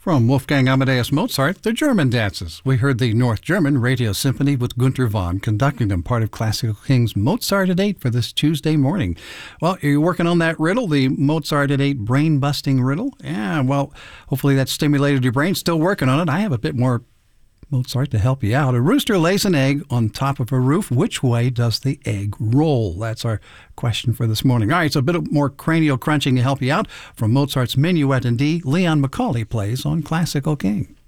From Wolfgang Amadeus Mozart, the German dances. We heard the North German Radio Symphony with Günter Wahn conducting them, part of Classical King's Mozart at 8 for this Tuesday morning. Well, are you working on that riddle, the Mozart at 8 brain-busting riddle? Yeah, well, hopefully that stimulated your brain. Still working on it. I have a bit more Mozart to help you out. A rooster lays an egg on top of a roof. Which way does the egg roll? That's our question for this morning. All right, so a bit more cranial crunching to help you out. From Mozart's Minuet in D, Leon Macaulay plays on Classical King.